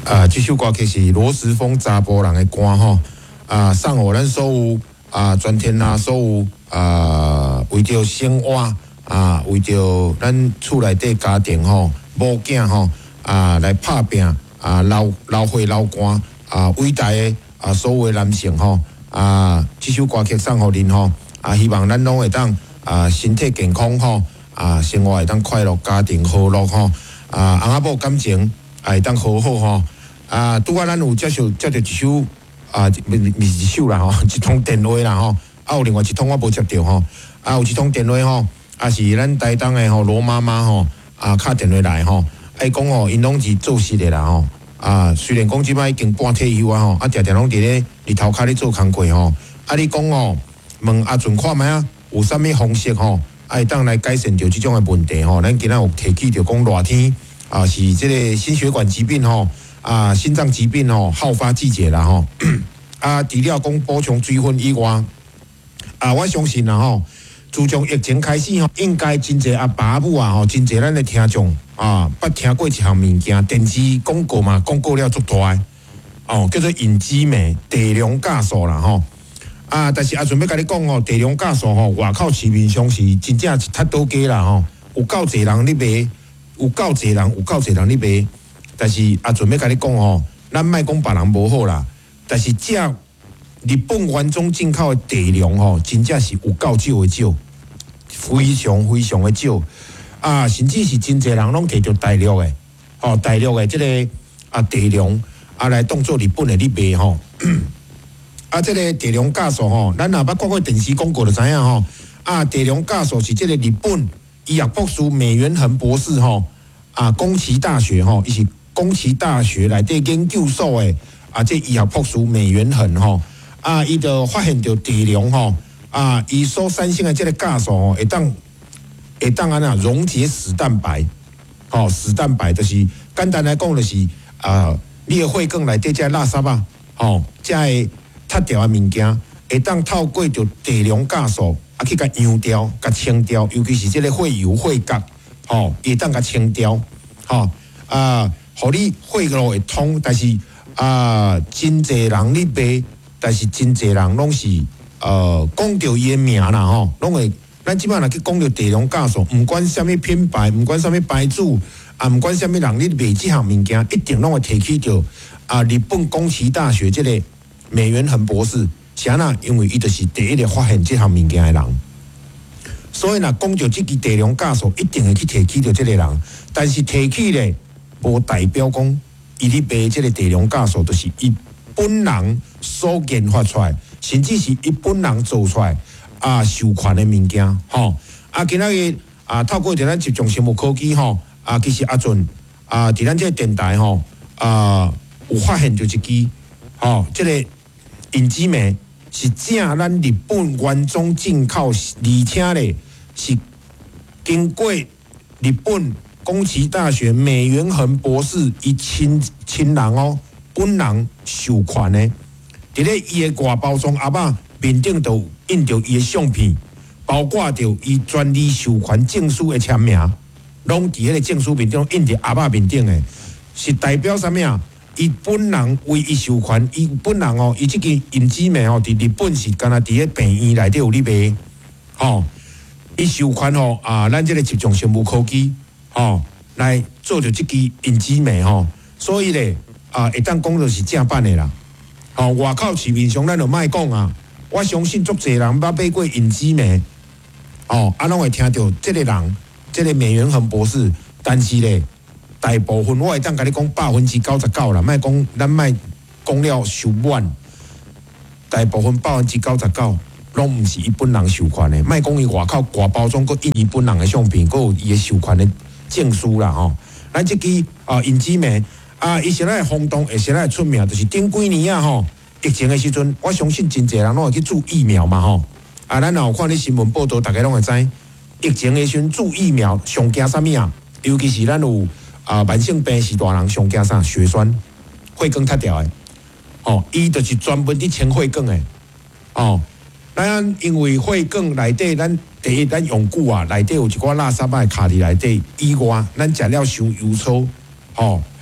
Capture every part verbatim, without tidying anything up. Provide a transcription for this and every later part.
啊，这首歌曲是罗时丰查甫人的歌吼，啊，送互咱所有啊全天下所有啊为着生活啊，为着咱厝内底家庭吼，某囝吼啊来拍拼啊，流流血流汗啊，伟大的啊所有的男性吼啊，这首歌曲送互恁吼啊，希望咱拢会当啊身体健康吼啊，生活会当快乐，家庭和乐吼啊，翁仔某感情会当好好吼。啊，拄啊，咱有接受接到一首啊，咪咪一首啦吼，一通电话啦吼，啊有另外一通我无接到吼，啊有一通电话吼，啊是咱台东的吼罗妈妈吼，啊敲电话来吼，伊讲吼，因拢是做事的啦吼，啊虽然讲即摆已经半退休啊吼，啊常常拢伫咧日头骹咧做工课吼，啊你讲吼，问阿俊看觅啊，有啥物方式吼，啊会当来改善着即种的问题吼，咱今仔有提起着讲热天啊是即个心血管疾病吼。啊，心脏疾病哦，好发季节啦吼。啊，除了讲补充水分以外，啊，我相信啦吼，自从疫情开始吼，应该真侪阿爸母啊吼，真侪咱的听众啊，捌听过一项物件，电视广告嘛，广告了足大诶，哦，叫做隐基酶大量酵素啦吼。啊，但是阿准要甲你讲哦，大量酵素吼，外口市面上是真正是太多价啦吼，有够侪人咧卖，有够侪人，有够侪人咧卖。但是阿准要甲你讲吼，咱莫讲别人无好啦，但是这日本原装进口的大量吼，真正是有够少的少，非常非常的少啊！甚至是真侪人拢摕着大陆的，吼大陆的即个啊大量啊来当做日本的咧卖吼。啊，即个大量酵素吼，咱若捌看过电视广告就知影吼。啊，大量酵素是即个日本医药博士美元恒博士吼啊，宫崎大学吼，伊是。宫崎大学内底研究所的啊，这医学博士美元恒吼啊，伊就发现到大量吼啊，伊所产生的这个酵素吼，会当会当安那溶解死蛋白，吼、哦、死蛋白就是简单来讲就是啊，你的血管内底这垃圾啊，吼，这个脱掉的物件，会当透过着大量酵素啊去甲溶掉、甲清掉，尤其是这个血油、血角，吼，会当甲清掉，吼啊。互你血路会通，但是啊，真侪人咧卖，但是真侪人拢是呃讲着伊的名啦吼，拢会咱即摆若去讲着大量酵素，毋管啥物品牌，毋管啥物牌子，啊，毋管啥物人咧卖即项物件，一定拢会提起着啊日本宫崎大学即个美元恒博士，是安那？因为伊就是第一个发现即项物件的人，所以若讲着即支大量酵素，一定会去提起着即个人，但是提起咧。无代表讲，伊咧卖即个大量酵素，就是伊本人所研发出来，甚至是伊本人做出来啊授权的物件，吼啊！今仔日啊，透过伫咱集中生物科技吼啊，其实阿俊啊，伫咱即个电台吼啊，有发现就一支吼，即、这个隐基酶是正咱日本原装进口，而且咧是经过日本。宫崎大学美元恒博士伊亲亲人哦，本人授权的，伫咧伊的外包装盒仔面顶都印着伊的相片，包括着伊专利授权证书的签名，拢伫迄个证书面顶印伫盒仔面顶的，是代表啥物啊？伊本人为伊授权，伊本人哦，伊即个隐基酶哦，伫日本是干那伫咧病院内底有咧卖，吼，伊授权吼啊，咱即个集中生物科技。哦，来做着即支隐基酶吼，所以咧啊，会当讲就是正版的啦。哦，外口市面上咱就莫讲啊，我相信足侪人捌买过隐基酶，哦，啊，拢会听到即个人，即、这个美元恒博士，但是咧，大部分我会当甲你讲百分之九十九啦，莫讲咱莫讲了受满，大部分百分之九十九。拢毋是伊本人授权的，莫讲伊外口外包装，佮印伊本人的相片，佮有伊的授权的证书啦吼。咱即支啊隐基酶啊，伊现在轰动，而且来出名，就是顶几年啊吼，疫情的时阵，我相信真侪人拢会去注疫苗嘛吼。啊，咱若有看咧新闻报道，大家拢会知，疫情的时阵注疫苗上惊啥物啊？尤其是咱有啊慢性病是大人上惊啥？血栓、血管塌掉的，哦，伊就是专门伫清血管的，哦。咱因为血管内底，咱第一咱用久啊，内底有一寡垃圾仔卡伫内底。以外，咱食了伤油粗，吼、哦，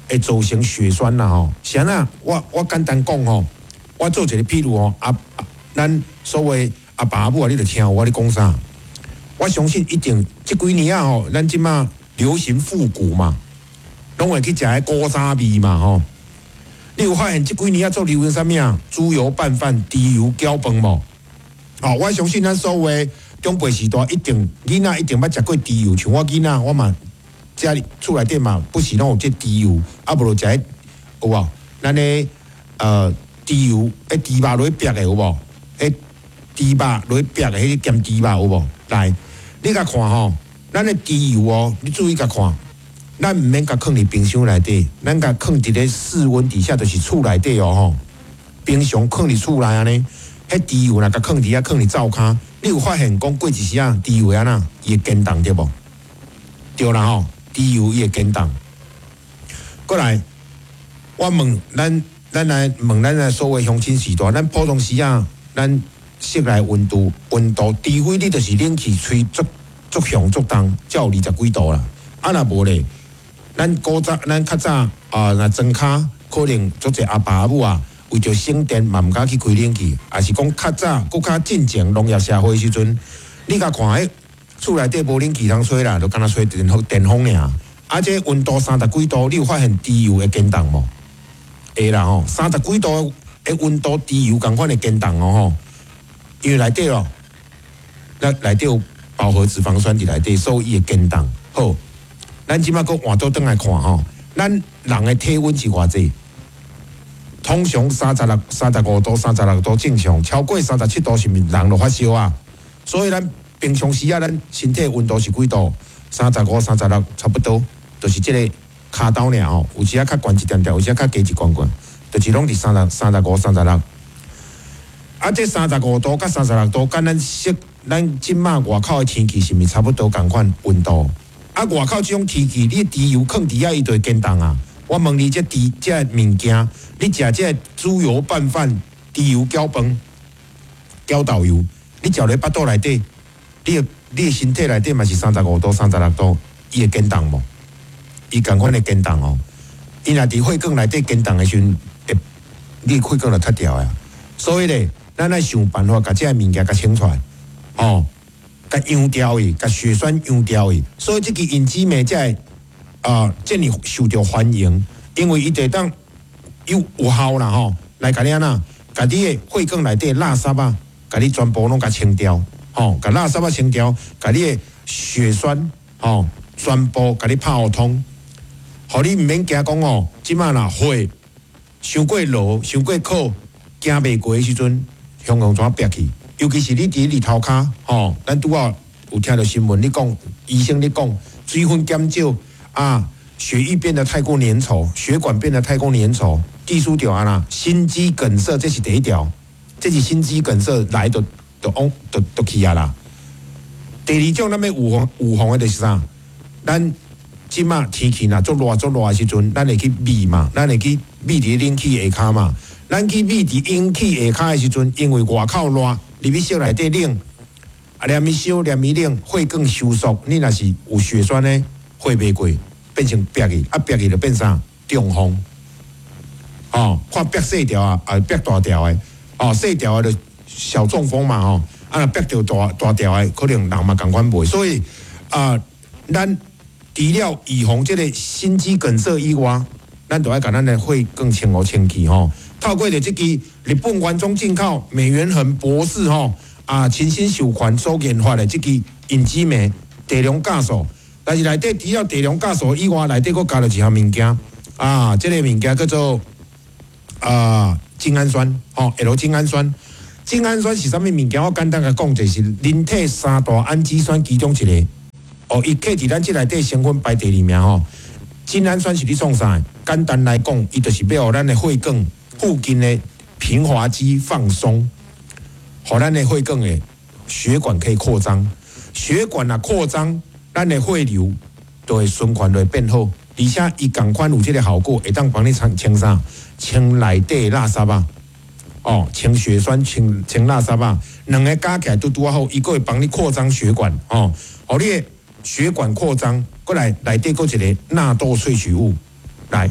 会造成血栓啦吼。像啊，我我简单讲吼，我做一个譬如吼，啊，啊咱所谓阿爸阿母啊，你著听我咧讲啥？我相信一定即几年啊吼，咱即马流行复古嘛，拢会去食迄古早味嘛吼。你有发现即几年啊做流行啥物啊？猪油拌饭、猪油搅饭无？哦，我相信咱所有中辈时代一定囡仔一定捌食过猪油，像我囡仔我嘛家里厝内底嘛不是拢有这猪油，啊无就食迄有无？咱诶呃猪油，迄猪肉落去煸诶有无？迄猪肉落去煸诶，迄个咸猪肉有无？来，你甲看吼，咱诶猪油哦，你注意甲看。咱毋免甲放伫冰箱内底，咱甲放伫咧室温底下，就是厝内底哦吼。冰箱放伫厝内安尼，迄猪油若甲放伫遐，放伫灶骹，你有发现讲过一时啊，猪油安那伊会坚冻对无？对啦吼，猪油伊会坚冻。过来，我问咱，咱来问咱来所谓乡亲时代，咱普通时啊，咱室内温度温度，除非你就是冷气吹足足响足重，才有二十几度啦。啊若无咧。咱古早，咱较早啊，若装卡可能足侪阿爸阿母啊，为着省电嘛毋敢去开冷气，也是讲较早搁较进前农业社会时阵，你甲看诶，厝内底无冷气通吹啦，就敢若吹电风电风尔。啊，这温度三十几度，你有发现猪油会坚冻无？会啦吼，三十几度诶温度，猪油共款会坚冻哦吼，因为内底哦，咱内底有饱和脂肪酸伫内底，所以伊会坚冻。好。咱即摆搁换倒转来看吼，咱人的体温是偌济？通常三十六、三十五度、三十六度正常，超过三十七度是毋是人就发烧啊？所以咱平常时啊，咱身体温度是几度？三十五、三十六，差不多，就是即个骹斗尔吼。有时啊较悬一点点，有时啊较低一悬悬，就是拢伫三十、三十五、三十六。啊，这三十五度甲三十六度，甲咱适咱即马外口的天气是毋是差不多共款温度？啊，外口即种天气，你猪油放伫遐，伊就会坚冻啊！我问你，这猪这物件，你食这猪油拌饭、猪油搅饭、搅豆油，你食咧腹肚内底，你的你的身体内底嘛是三十五度、三十六度，伊会坚冻无？伊共款会坚冻哦。伊若伫血管内底坚冻的时阵，会你血管就脱掉啊。所以咧，咱爱想办法，甲这物件甲清出来，哦。甲养掉伊，甲血栓养掉伊，所以这个隐基酶才啊，这么受到欢迎，因为伊得当有有效啦吼，来甲你安那，甲你的血管内底垃圾啊，甲你全部拢甲清掉，吼，甲垃圾啊清掉，甲你的血栓吼，全部甲你拍互通，互你毋免惊讲哦，即马若血伤过落，伤过苦，行袂过的时阵，向向怎逼去？尤其是你伫日头骹，吼，咱拄仔有听到新闻，你讲医生你讲水分减少啊，血液变得太过粘稠，血管变得太过粘稠，技术条啊啦，心肌梗塞这是第一条，这是心肌梗塞来就就往就就去啊啦。第二种咱要预防预防的就是啥？咱即马天气若足热足热的时阵，咱会去秘嘛，咱会去秘伫冷气下骹嘛，咱去秘伫冷气下骹的时阵，因为外口热。入去室内底冷，啊，连咪烧，连咪冷，血管收缩，你若是有血栓呢，血袂过，变成憋去，啊憋去就变啥？中风，哦，看憋细条啊，啊憋大条的，哦细条的就小中风嘛，吼，啊若憋到大大条的，可能人嘛共款袂，所以啊，咱除了预防这个心肌梗塞以外，咱都要甲咱的血管清好清气吼。透过着这支日本原装进口美元恒博士吼啊，亲身授权所研发的这支隐基酶地量酵素，但是内底除了地量酵素以外，内底佫加了一项物件啊，这个物件叫做啊精氨酸吼 ，L 精氨酸。精氨酸是啥物物件？我简单甲讲，就是人体三大氨基酸其中一个。哦，伊刻伫咱这内底成分排第二名吼。精氨酸是咧创啥？简单来讲，伊就是要互咱的血管附近的平滑肌放松，互咱的血管的血管可以扩张，血管啊扩张，咱的血流就会循环就会变好，而且伊共款有这个效果，会当帮你清清啥，清内底垃圾啊，哦，清血栓、清清垃圾啊，两个加起来都拄好，伊佫会帮你扩张血管哦，互你的血管扩张，过来内底佫一个纳豆萃取物来。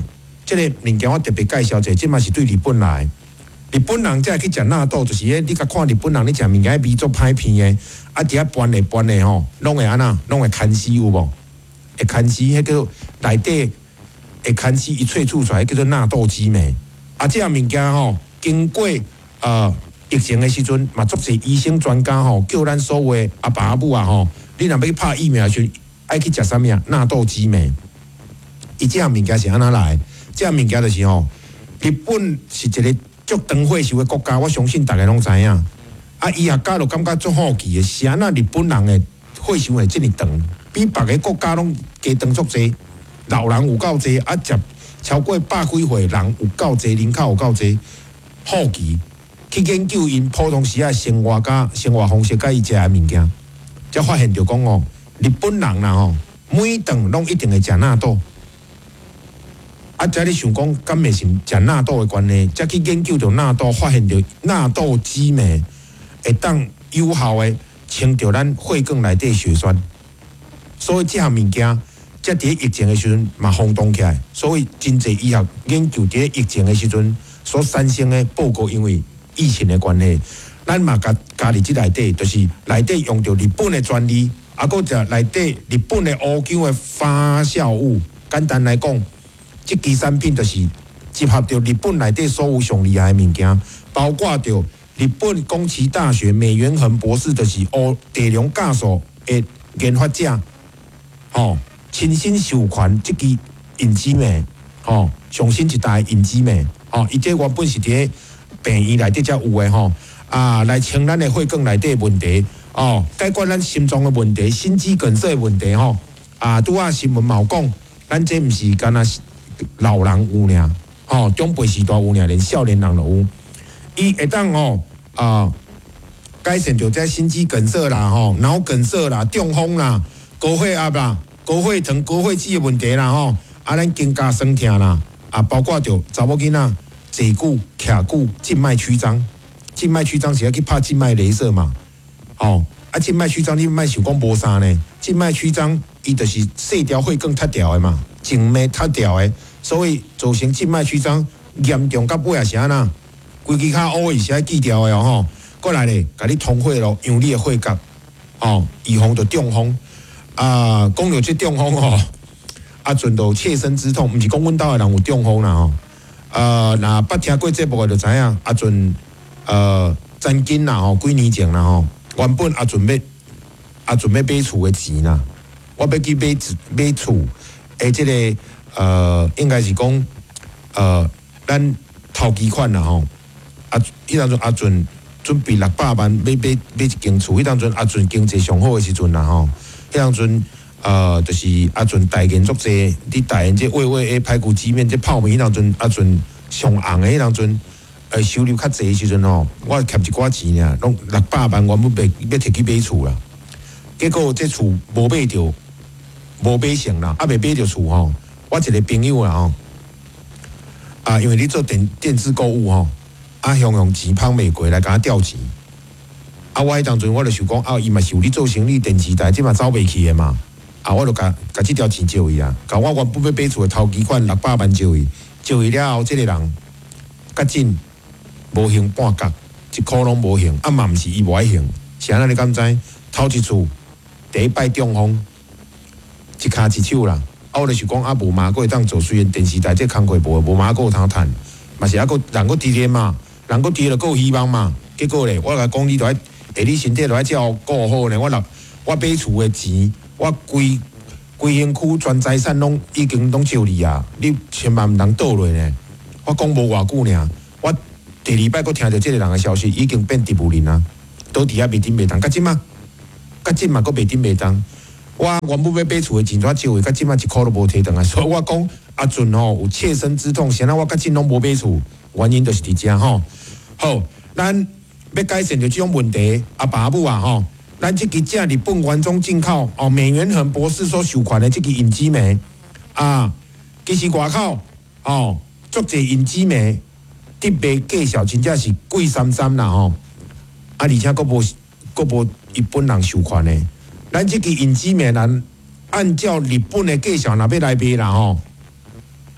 这个物件我特别介绍者，即嘛是对日本来。日本人才去食纳豆，就是诶，你甲看日本人咧食物件，味足歹片诶，啊，伫遐拌咧拌咧吼，拢会安那，拢会牵丝有无？会牵丝，迄叫做内底会牵丝一萃出出来，叫做纳豆激酶。啊，这样物件吼，经过呃疫情诶时阵，嘛足侪医生专家吼，叫咱所有诶阿爸阿母啊吼，你若要去拍疫苗时，爱去食啥物啊？纳豆激酶。伊这样物件是安那来？这样物件就是吼，日本是一个足长岁数的国家，我相信大家拢知影。啊，医学家就感觉足好奇的，是安那日本人的岁数会这么长，比别个国家拢加长足济，老人有够济，啊，食超过百几岁人有够济，人口有够济，好奇去研究因普通时啊生活甲生活方式甲伊食的物件，才发现着讲哦，日本人啦吼，每顿拢一定会食纳豆。啊！在你想讲，敢会是食纳豆的关系，才去研究着纳豆，发现着纳豆激酶会当有效的清掉咱血管内底血栓，所以这项物件，才伫疫情的时阵嘛轰动起来。所以真济医学研究伫疫情的时阵所产生的报告，因为疫情的关系，咱嘛加加入即内底，就是内底用着日本的专利，啊，搁就内底日本的乌姜的发酵物。简单来讲，这支产品就是集合着日本内底所有上厉害的物件，包括着日本宫崎大学美元恒博士，就是乌地龙酵素的研发者，吼、哦，亲身授权这支引子酶，吼、哦，上新一代引子酶，吼、哦，伊这原本是伫病院内底才有的吼，啊，来清咱的血管内底问题，哦，解决咱心脏的问题、心肌梗塞的问题，吼、哦，啊，拄啊新闻嘛有讲，咱这毋是干那。老人有俩，吼，中辈时代有俩，连少年人都有。伊会当吼啊，改善着这心肌梗塞啦，吼，脑梗塞啦、中风啦、高血压啦、高血糖、高血脂的问题啦，吼，啊，咱肩胛酸痛啦，啊，包括着查某囡仔坐久、徛久、静脉曲张，静脉曲张是要去拍静脉雷射嘛，吼，啊，静脉曲张你莫想讲无啥呢，静脉曲张伊就是细条血管塌掉的嘛，静脉塌掉的。所以造成静脉曲张严重，到尾也是安那，规支骹乌是爱锯掉的哦吼。过来咧，甲你通血咯，让你的血管哦，预防着中风。啊，讲到这中风吼，啊，阵到切身之痛，毋是讲阮兜的人有中风啦吼。呃，若捌听过节目的就知影，啊阵呃，曾经啦吼，几年前啦吼，原本啊阵要啊阵要买厝的钱啦，我要去买买厝，诶，即个。呃，应该是讲，呃，咱头期款啦吼，啊，迄当阵阿俊准备六百万买买买一间厝，迄当阵阿俊经济上好的时阵啦吼，迄当阵呃，就是阿俊代言足济，你代言这味味的排骨鸡面，这泡面，迄当阵阿俊上红的迄当阵，呃，收入较济的时阵吼，我欠一寡钱尔，拢六百万原本要要摕去买厝啦，结果这厝无买着，无买成啦，啊，未买着厝吼。我一个朋友啦吼，啊，因为你做电电子购物吼，啊，向用钱捧玫瑰来甲我调钱，啊，我迄当阵我就想讲，啊，伊嘛是有咧做生意，电池台即嘛走袂去的嘛，啊，我就甲甲即条钱借伊啊，甲我原本要买厝的头期款六百万借伊，借伊了后，即、這个人较紧无还半角，一箍拢无还，啊嘛毋是伊无爱还，是安那你敢知？头一厝第一摆中风，一骹一手啦。啊，我就是讲啊，无嘛，佫会当做，虽然电视台这工课无，无嘛，佫有通趁，嘛是啊，佫人佫伫咧嘛，人佫伫咧，佫有希望嘛。结果咧，我甲讲你著爱，下你身体著爱照顾好咧。我若我买厝的钱，我规规身躯全财产拢已经拢借你啊！你千万毋通倒落呢。我讲无偌久呢，我第二摆佫听到即个人的消息，已经变植物人啊，都伫遐袂顶袂当，甲即嘛，甲即嘛佫袂顶袂当。我原本要买厝的钱，怎借的？到即摆一箍都无摕倒来，所以我讲阿俊吼有切身之痛，现在我到今拢无买厝，原因就是伫遮吼。好，咱要改善着即种问题，阿爸阿母啊吼，咱即支正日本原装进口哦，美元恒博士所授权的即支引子酶啊，其实外口哦，足侪引子酶，特别介绍真正是贵三三啦吼，啊，而且佫无佫无日本人授权的。咱即支引子酶，咱按照日本的介绍，若要来卖啦吼，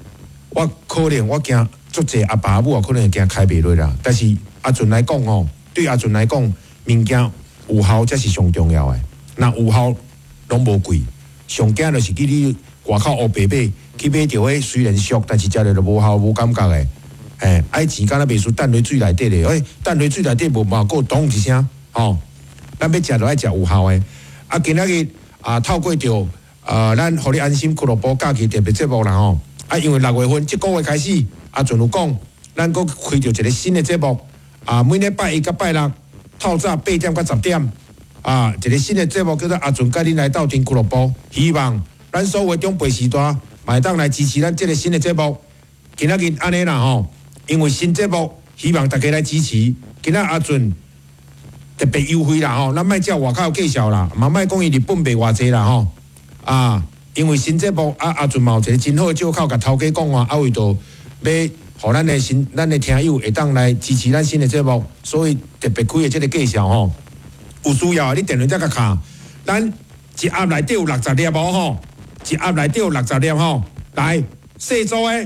我可能我惊足济阿爸母啊，可能会惊开袂落啦。但是阿俊来讲吼，对阿俊来讲，物件有效才是上重要诶。那有效拢无贵，上惊就是去你外口黑白买，去买着迄虽然俗，但是食着就无效无感觉诶。诶，爱钱敢若袂输等落水内底咧，诶，等落水内底无嘛，够咚一声，吼，咱要食就爱食有效诶。啊，今仔日啊，透过着啊，咱互你安心俱乐部假期特别节目啦吼。啊，因为六月份即个月开始，阿俊有讲，咱佫开着一个新的节目，啊，每礼拜一甲拜六透早八点到十点，啊，一个新的节目叫做阿俊甲恁来斗阵俱乐部，希望咱所有长辈时代，嘛会当来支持咱即个新的节目。今仔日安尼啦吼，因为新节目，希望大家来支持。今仔阿俊特别优惠啦吼，咱莫照外口介绍啦，嘛莫讲伊日本卖偌济啦吼，啊。因为新节目啊，阿俊嘛有一个真好的借口，甲头家讲话，啊为着要互咱的新咱的听友会当来支持咱新的节目，所以特别开的这个介绍吼，有需要你电话再甲卡，咱一盒内底有六十粒无吼，一盒内底有六十粒吼，来细组的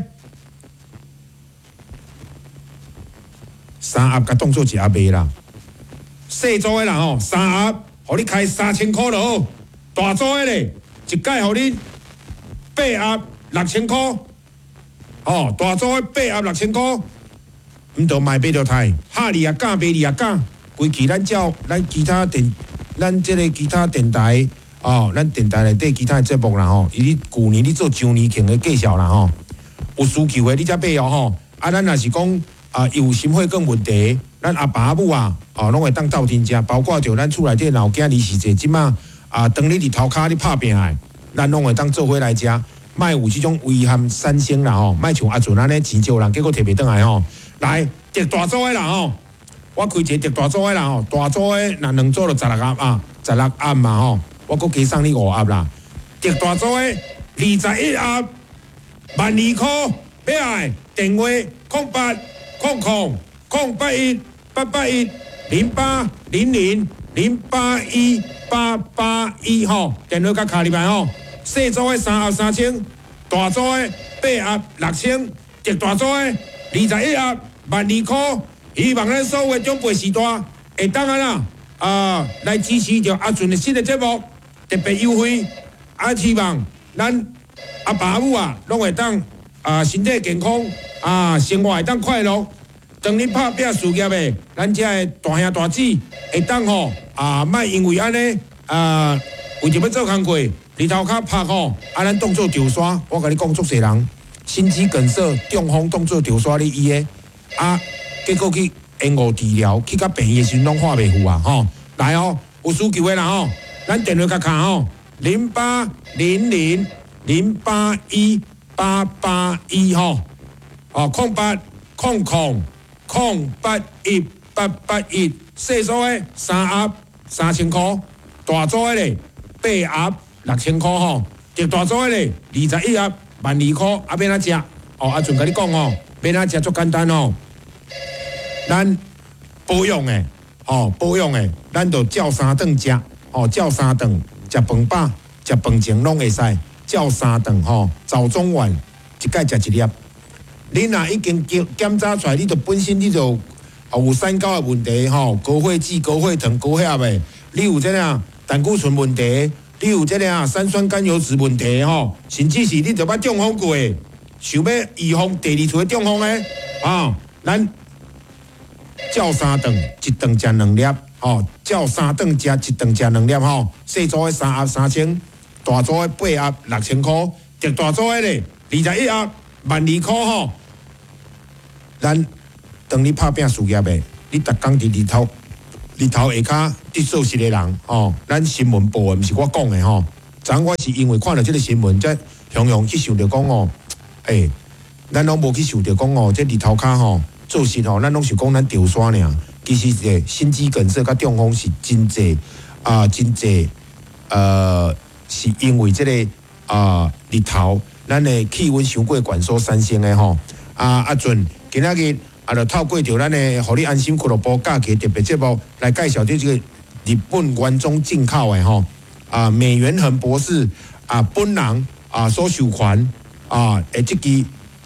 三盒甲当做一盒卖啦，细组的啦吼，三盒，互你开三千块就好，大组的咧。一届互你八盒六千块，哦，大组八盒六千块，毋着卖买着太，哈利也假，卖利也假，规期咱照咱其他电，咱即个其他电台，哦，咱电台内底其他节目啦吼，伊你旧年你做周年庆的介绍啦吼，有需求的你才买哦吼，啊，咱若是讲啊有心血管问题，咱阿爸阿母啊，哦，拢会当斗阵食，包括着咱厝内底老囝离世者，即马。啊，当你伫头骹你拍拼诶，咱拢会当做伙来食，莫有即种危害三星啦吼，莫像阿俊安尼钱少人，结果摕袂倒来吼。来，特大组诶啦吼，我开一个特大组诶啦吼，大组诶若两组就十六盒啊，十六盒嘛吼，我搁加送你五盒啦。特大组诶二十一盒，万二箍，买来电话空八空空空八一八八一零八零零零八一。八八一吼，电话甲卡入来吼，细组的三盒三千，大组的八盒六千，特大组的二十一盒万二块。希望咱所有的长辈时代会当啊啦啊来支持着阿俊的新的节目，特别优惠。啊，希望咱阿爸阿母啊，拢会当啊身体健康啊，生活会当快乐。当你拍拼事业的，咱遮的大兄大姊会当吼啊，莫因为安尼啊，为着要做工课，日头骹拍吼，啊，咱当做潮刷。我甲你讲，足侪人心肌梗塞、中风当做潮刷咧医的，啊，结果去延误治疗，去到病院的时拢化袂赴啊，吼！来哦，有需求的啦吼，咱电话甲卡吼，零八零零零八一八八一吼，哦，空八空空。空八一八八一，细组的三盒三千块，大组的咧八盒六千块吼，特大组的咧二十一盒万二块，啊要哪食？哦，阿俊甲你讲哦，要哪食足简单哦，咱保养的，哦保养的，咱就照三顿食，哦照三顿食饭饱，食饭前拢会使，照三顿吼，早中晚一届食一粒。你若已经检检查出来，你就本身你就有三高的问题吼，高血脂、高血糖、高血压的，你有这样胆固醇问题，你有这样三酸甘油脂问题吼，甚至是你就捌中风过，想要预防第二次的中风呢？啊，咱照三顿，一顿食两粒，吼，照三顿食一顿食两粒吼，细组的三盒三千，大组的八盒六千块，特大组的咧二十一盒。万二块吼，咱当你拍拼事业的，你逐工伫日头日头下骹伫做事的人吼，咱新闻报的，毋是我讲的吼。昨我是因为看到即个新闻，才雄雄去想着讲哦，诶、欸，咱拢无去想着讲哦，即日头骹吼做事吼，咱拢是讲咱潮刷尔，其实是心肌梗塞甲中风是真济啊，真济呃，是因为即、这个啊、呃、日头。咱的气温伤过悬所产生的吼，啊阿俊今仔日啊，就透过着咱的互你安心俱乐部假期特别节目来介绍这个日本原装进口的吼，啊美元恒博士啊本人啊所授权啊，诶，即支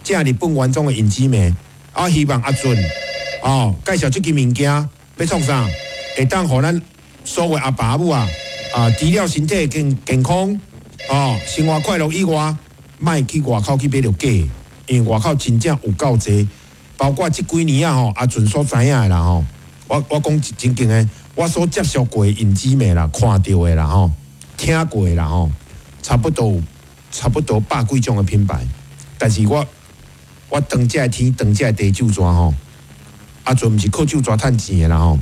正日本原装的隐基镁，啊，希望阿俊哦介绍这支物件要创啥，会当互咱所有阿爸母啊啊，除了身体健健康哦，生活快乐以外，莫去外口去买着假，因为外口真正有够济，包括这几年啊吼，阿俊所知影的啦吼，我我讲真正的，我所接触过的隐基镁啦，看到的啦吼，听过的啦吼，差不多差不多百几种的品牌，但是我我当这天当这地酒庄吼，阿俊毋是靠酒庄趁钱的啦吼。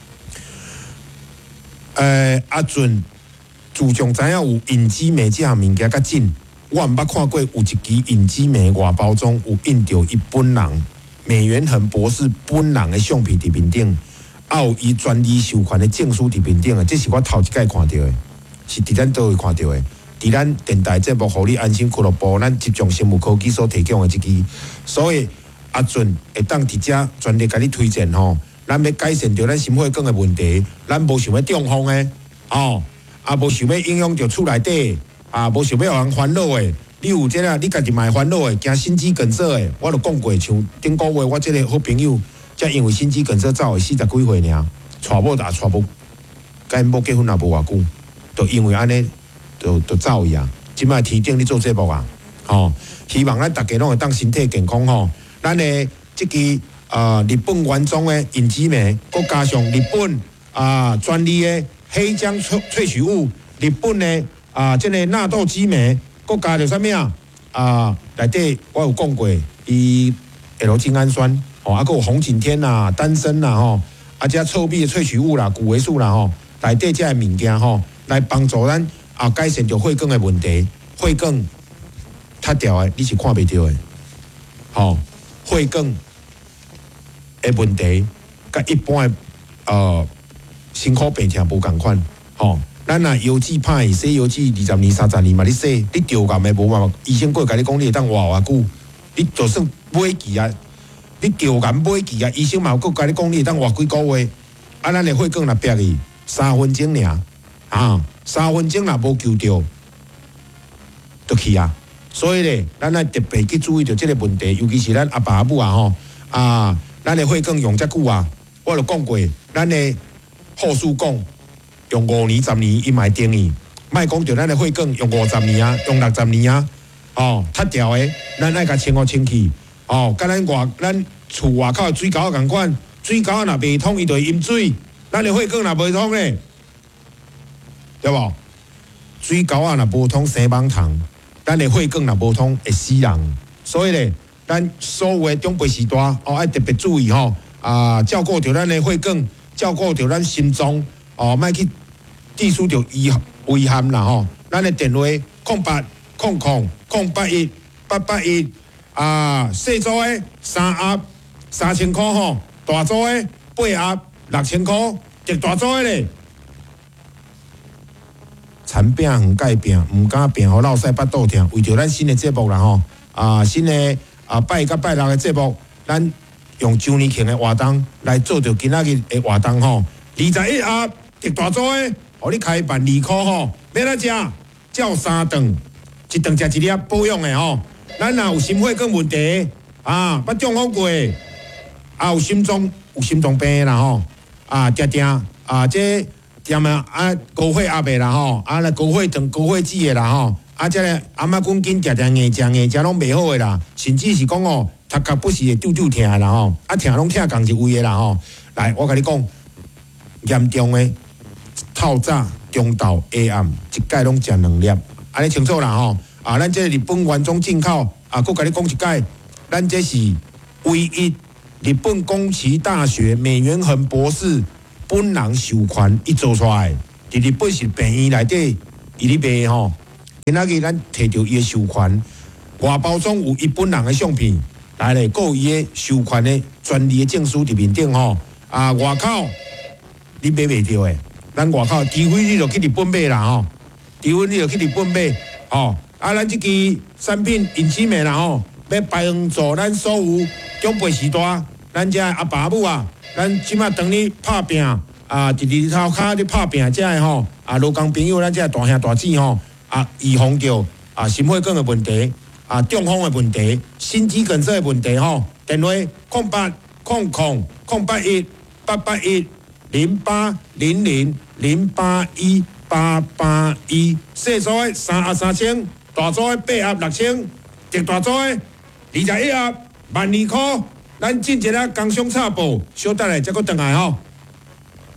呃，阿俊自从知影有隐基镁这项物件较真，我毋捌看过有一支隐基镁外包装有印着伊本人美元恒博士本人的相片伫面顶，还有伊专利授权的证书伫面顶的，这是我头一摆看到的，是伫咱倒位看到的。伫咱电台节目，互你安心俱乐部，咱集中生物科技所提供的这支，所以阿俊会当伫遮全力甲你推荐吼。咱要改善着咱心血管的问题，咱无想要中风的，哦，啊无想要影响着厝内底，啊无想要让人烦恼的，你有这个你家己嘛会烦恼的，惊心肌梗塞的，我就讲过，像顶个月我这个好朋友，才因为心肌梗塞走的四十几岁尔，娶某也娶无，甲因某结婚也无偌久，就因为安尼，就就走去啊。即摆天顶咧做节目啊，吼、哦，希望咱大家拢会当身体健康吼，咱的即支。啊、呃，日本原装的隐基镁，佮加上日本啊专、呃、利的黑浆萃萃取物，日本的啊、呃、这个纳豆基镁，佮加着啥物啊？啊，内底我有讲过，伊 L 精氨酸，哦，啊，佮有红景天啦、丹参啦，吼，啊，这臭碧的萃取物啦、谷维素啦，吼，内底这物件吼，来帮助咱啊改善着血管的问题，血管塌掉的，你是看袂到的，吼、哦，血管。的问题，甲一般的呃辛苦病痛无共款，吼、哦。咱若腰子歹，洗腰子二十年、三十年嘛，你洗，你着感的无嘛？医生过甲你讲，你会当活偌久，你就算买期啊，你着感买期啊，医生嘛有过甲你讲，你会当活几个月。啊，咱的血管若逼去三分钟尔，啊，三分钟若无救着，就去啊。所以咧，咱爱特别去注意着即个问题，尤其是咱阿爸阿母啊，吼啊。咱的血管用遮久啊，我就讲过，咱的护士讲用五年、十年，伊嘛会定去。莫讲着咱的血管用五十年啊，用六十年啊，哦，塌掉的，咱爱甲清好清气，哦，甲咱外咱厝外口的水沟共款，水沟若袂通，伊就会淹水。咱的血管若袂通咧，对无？水沟啊若无通生蠓虫，咱的血管若无通会死人，所以咧。咱所有的长辈时代哦，爱特别注意吼、哦，啊，照顾着咱的血管，照顾着咱心脏哦，莫去致使着遗遗憾啦吼。咱的电话空八空空空八一八八一啊，细组的三盒三千块吼，大组的八盒六千块，极大组的咧。残病远改病，毋敢病互老师巴肚疼，为着咱新的节目啦吼，啊，新的。啊，拜甲拜六的节目，咱用周年庆的活动来做着今仔日的活动吼。二十一盒极大组的，互你开万二块吼，要哪食？照三顿，一顿食一粒保养的吼。咱若有心血管问题啊，捌中风过，啊有心脏有心脏病啦吼，啊定定啊这点啊啊高血压的啦吼，啊来高血糖、高血脂的啦吼。啊，这个阿妈滚紧定定硬食硬食拢袂好诶啦，甚至是讲哦，头壳不是会揪揪疼啦吼，啊疼拢疼共一位诶啦吼。来，我甲你讲，严重诶，透早、中昼、下暗，一摆拢食两粒，安尼清楚啦吼。啊，咱这日本原装进口，啊，佫甲你讲一摆，咱这是唯一日本宫崎大学美元恒博士本人授权伊做出来，伫日本是病院内底伊咧卖吼。今仔日咱摕到伊的授权，外包装有伊本人的相片，来咧，有伊的授权的专利的证书伫面顶吼。啊，外口你买袂到的，咱外口除非你就去日本买啦吼，除非你就去日本买吼。啊，咱即支产品隐基镁啦吼，要帮助咱所有长辈时代，咱遮阿爸母啊，咱即马当你拍拼啊，伫日头骹咧拍拼，遮个吼啊，劳工朋友，咱遮大兄大姊吼。啊，预防着啊心血管的问题啊中风的问题、心肌梗塞的问题吼，电话空八空空空八一八八一零八零零零八一八八一，细组的三盒三千，大组的八盒六千，特大组的二十一盒万二块。咱进一个工商插播，小等下再搁转来吼。